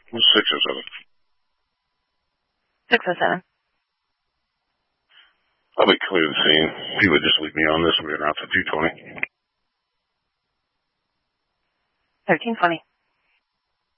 What's 607? 607. I'll be clear the scene. If you would just leave me on this, we're out to 220. 1320.